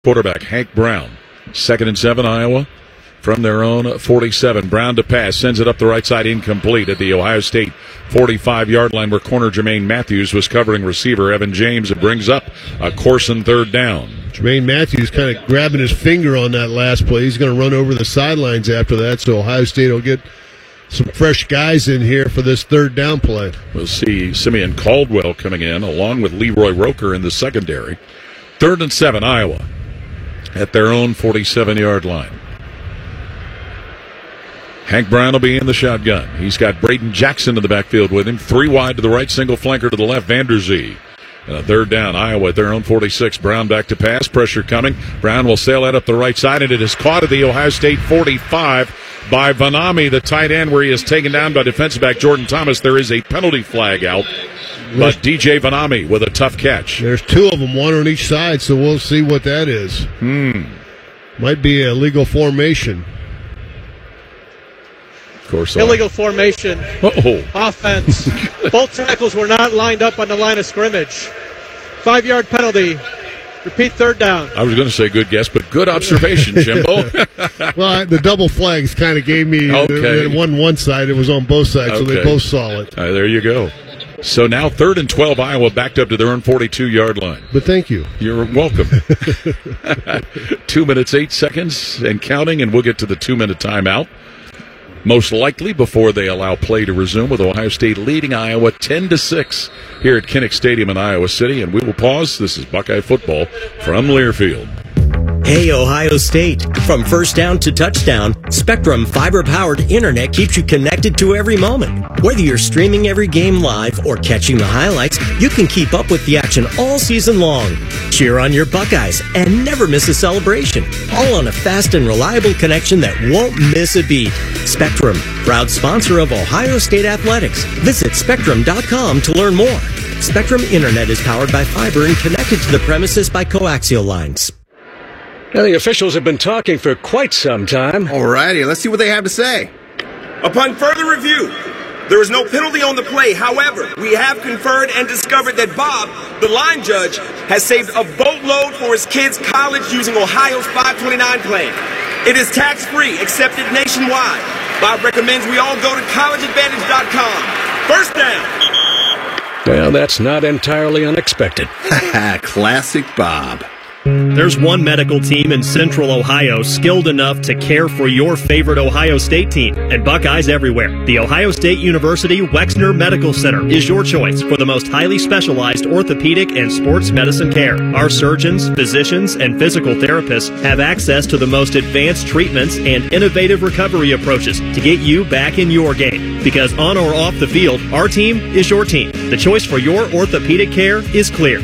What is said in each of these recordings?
Quarterback Hank Brown. 2nd and 7, Iowa. From their own 47. Brown to pass. Sends it up the right side, incomplete at the Ohio State 45-yard line where corner Jermaine Matthews was covering receiver Evan James. It brings up a Corson 3rd down. Jermaine Matthews kind of grabbing his finger on that last play. He's going to run over the sidelines after that, so Ohio State will get some fresh guys in here for this 3rd down play. We'll see Simeon Caldwell coming in along with Leroy Roker in the secondary. 3rd and 7, Iowa at their own 47-yard line. Hank Brown will be in the shotgun. He's got Braden Jackson in the backfield with him. 3 wide to the right, single flanker to the left, Vanderzee. And a 3rd down, Iowa at their own 46. Brown back to pass, pressure coming. Brown will sail that up the right side, and it is caught at the Ohio State 45 by Vanami, the tight end, where he is taken down by defensive back Jordan Thomas. There is a penalty flag out, but DJ Vanami with a tough catch. There's 2 of them, 1 on each side, so we'll see what that is. Might be a legal formation. Illegal formation. Offense. Both tackles were not lined up on the line of scrimmage. 5-yard penalty. Repeat 3rd down. I was going to say good guess, but good observation, Jimbo. Well, the double flags kind of gave me one side. It was on both sides, so they both saw it. There you go. So now 3rd and 12, Iowa backed up to their own 42-yard line. But thank you. You're welcome. 2 minutes, 8 seconds and counting, and we'll get to the 2-minute timeout. Most likely before they allow play to resume, with Ohio State leading Iowa 10-6 here at Kinnick Stadium in Iowa City. And we will pause. This is Buckeye football from Learfield. Hey, Ohio State. From first down to touchdown, Spectrum fiber-powered internet keeps you connected to every moment. Whether you're streaming every game live or catching the highlights, you can keep up with the action all season long. Cheer on your Buckeyes and never miss a celebration. All on a fast and reliable connection that won't miss a beat. Spectrum, proud sponsor of Ohio State Athletics. Visit Spectrum.com to learn more. Spectrum Internet is powered by fiber and connected to the premises by coaxial lines. Now, the officials have been talking for quite some time. Alrighty, let's see what they have to say. Upon further review, there is no penalty on the play. However, we have conferred and discovered that Bob, the line judge, has saved a boatload for his kids' college using Ohio's 529 plan. It is tax-free, accepted nationwide. Bob recommends we all go to collegeadvantage.com. First down. Well, that's not entirely unexpected. Classic Bob. There's one medical team in Central Ohio skilled enough to care for your favorite Ohio State team, and Buckeyes everywhere. The Ohio State University Wexner Medical Center is your choice for the most highly specialized orthopedic and sports medicine care. Our surgeons, physicians, and physical therapists have access to the most advanced treatments and innovative recovery approaches to get you back in your game. Because on or off the field, our team is your team. The choice for your orthopedic care is clear.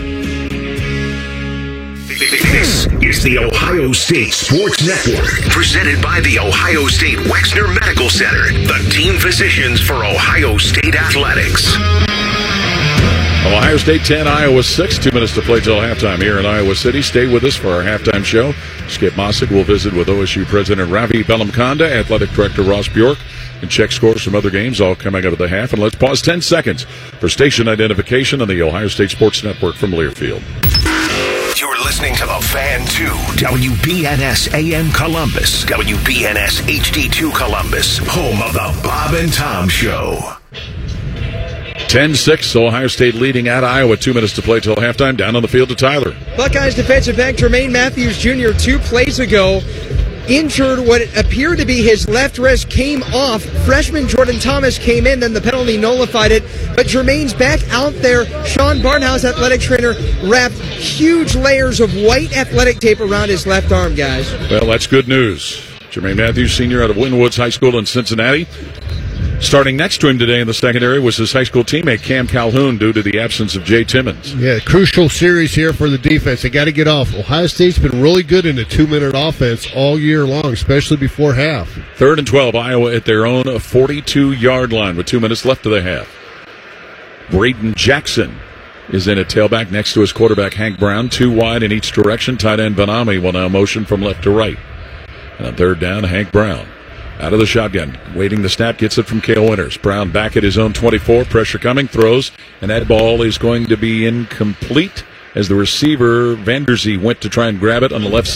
This is the Ohio State Sports Network, presented by the Ohio State Wexner Medical Center, the team physicians for Ohio State Athletics. Ohio State 10, Iowa 6. 2 minutes to play till halftime here in Iowa City. Stay with us for our halftime show. Skip Mossick will visit with OSU President Ravi Bellamkonda, Athletic Director Ross Bjork, and check scores from other games, all coming up at the half. And let's pause 10 seconds for station identification on the Ohio State Sports Network from Learfield. You're listening to The Fan 2, WBNS AM Columbus, WBNS HD2 Columbus, home of the Bob and Tom Show. 10-6, Ohio State leading at Iowa. 2 minutes to play till halftime. Down on the field to Tyler. Buckeyes defensive back Jermaine Matthews Jr. 2 plays ago injured what appeared to be his left wrist, came off. Freshman Jordan Thomas came in, then the penalty nullified it. But Jermaine's back out there. Sean Barnhouse, athletic trainer, wrapped huge layers of white athletic tape around his left arm, guys. Well, that's good news. Jermaine Matthews, senior out of Wynwoods High School in Cincinnati. Starting next to him today in the secondary was his high school teammate Cam Calhoun due to the absence of Jay Timmons. Yeah, crucial series here for the defense. They got to get off. Ohio State's been really good in the 2-minute offense all year long, especially before half. 3rd and 12, Iowa at their own 42-yard line with 2 minutes left of the half. Braden Jackson is in at tailback next to his quarterback Hank Brown. 2 wide in each direction. Tight end Vanami will now motion from left to right. And on 3rd down, Hank Brown out of the shotgun, waiting the snap, gets it from Cale Winters. Brown back at his own 24, pressure coming, throws, and that ball is going to be incomplete as the receiver, Vanderzee, went to try and grab it on the left